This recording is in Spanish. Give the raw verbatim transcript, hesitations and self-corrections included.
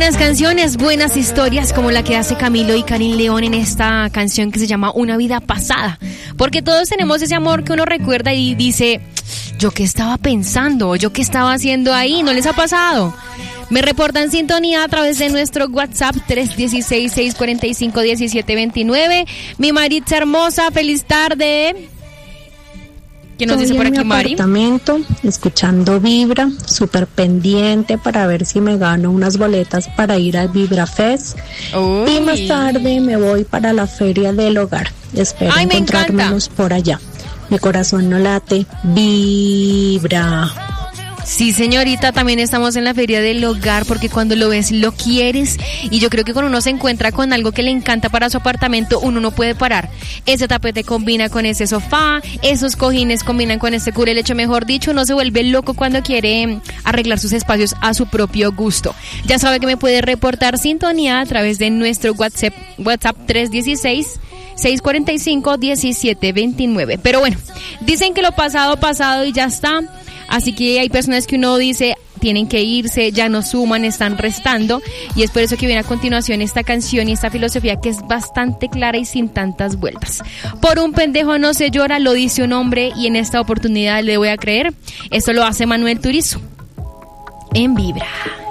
Buenas canciones, buenas historias como la que hace Camilo y Karin León en esta canción que se llama Una vida pasada. Porque todos tenemos ese amor que uno recuerda y dice, ¿yo qué estaba pensando? ¿Yo qué estaba haciendo ahí? ¿No les ha pasado? Me reportan sintonía a través de nuestro WhatsApp tres uno seis, seis cuatro cinco, uno siete dos nueve. Mi Maritza hermosa, feliz tarde. ¿Qué nos dice por aquí, Mari? Estoy en mi apartamento, escuchando Vibra, súper pendiente para ver si me gano unas boletas para ir al Vibra Fest. Uy. Y más tarde me voy para la Feria del Hogar. Espero Ay, encontrarnos por allá. Mi corazón no late, vibra. Sí, señorita, también estamos en la Feria del Hogar porque cuando lo ves lo quieres y yo creo que cuando uno se encuentra con algo que le encanta para su apartamento, uno no puede parar. Ese tapete combina con ese sofá, esos cojines combinan con este cubrelecho, mejor dicho, uno se vuelve loco cuando quiere arreglar sus espacios a su propio gusto. Ya sabe que me puede reportar sintonía a través de nuestro WhatsApp, WhatsApp tres uno seis, seis cuatro cinco, uno siete dos nueve. Pero bueno, dicen que lo pasado, pasado y ya está. Así que hay personas que uno dice, tienen que irse, ya no suman, están restando. Y es por eso que viene a continuación esta canción y esta filosofía que es bastante clara y sin tantas vueltas. Por un pendejo no se llora, lo dice un hombre y en esta oportunidad le voy a creer. Esto lo hace Manuel Turizo en Vibra.